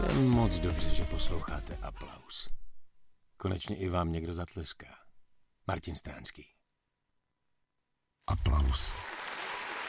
Moc dobře, že posloucháte Aplaus. Konečně i vám někdo zatleská. Martin Stránský. Aplaus.